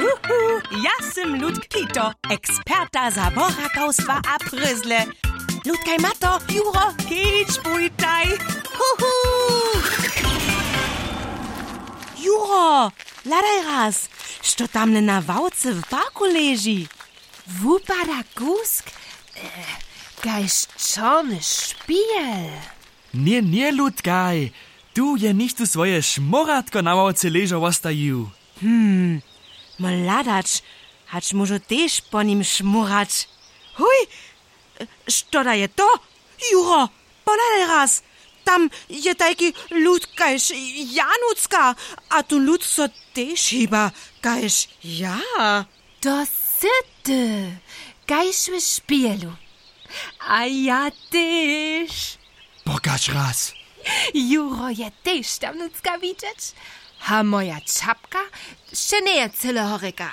Ja sam Ludk Pito, eksperta zaborakowstwa a pryzle. Ludkaj mato, Juro, kicz bujtaj. Juro, ladaj raz, što tamne na wałce w parku leży? Wupada gusk? Gajś czony szpiel. Nie, Ludkaj. Tu je nicht tu swoje szmoratko na ławce leżą ostaju. Mladacz, hacz może też po nim szmurać. Huj, što da je to? Juro, podaj raz. Tam je taki lud kajż Janucka, a tu lud so też chyba kajż ja. To syty, gajś w szpielu. A ja też. Pokaż raz. Juro je też tam nucka widzieć. A moja czapka še nie je celohoreka.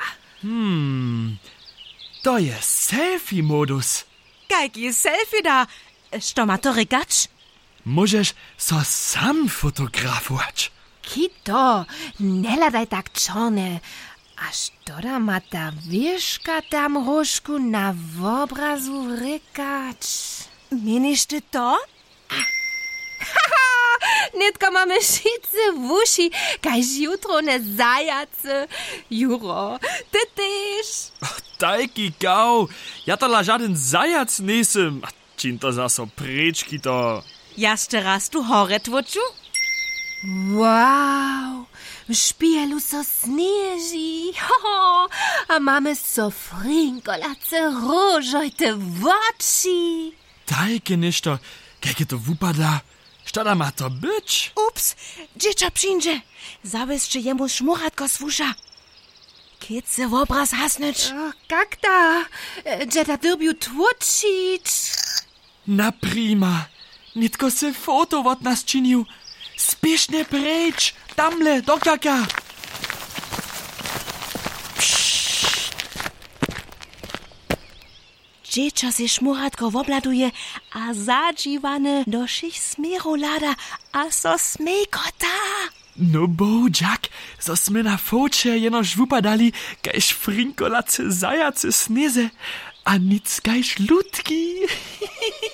To je selfie-modus. Kajki selfie da. Što ma to regacz? Możesz so sam fotografować. Kito, nie ladaj tak czone. Aż to ma ta wieszka tam różku na obrazu rykać. Menisz ty to? Nitko mamy šice w uši, kajž jutro ne zajace. Juro, ty też. Tajki gau. Ja to la żaden zajac nisem. Čin to zaso prečki to. Jeszcze raz tu hore tłuczu? Wow, w szpielu so snieży. A mamy so frinkolace różojte w oczy. Tajki ništo. Kajke to wupada. Što da ma to być? Ups, dziecko przyjdzie. Zawieźcie jemu szmuratko z usza. Kiece w obraz hasnąć. Jak da? Dzieta derbiu tłuczyć. Na prima. Nitko se foto od nas činił. Spiesznie precz. Tamle, doktorka. Dziecko se szmuratko wobladuje, a zadziwane do szych smeru lada, a so smejkota. No bođak, so sme na foče jenož wupadali, kajž frinkolace zajace sneze, a nic kajž ludki.